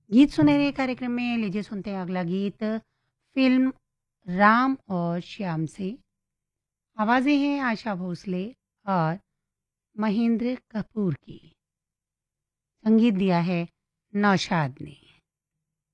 गीत सुनहरे कार्यक्रम में लीजिए सुनते हैं अगला गीत फिल्म राम और श्याम से। आवाज़ें हैं आशा भोसले और महेंद्र कपूर की। संगीत दिया है नौशाद ने।